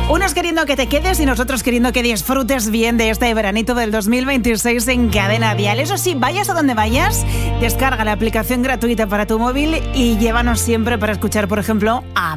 Unos queriendo que te quedes y nosotros queriendo que disfrutes bien de este veranito del 2026 en Cadena Dial. Eso sí, vayas a donde vayas, descarga la aplicación gratuita para tu móvil y llévanos siempre para escuchar, por ejemplo, a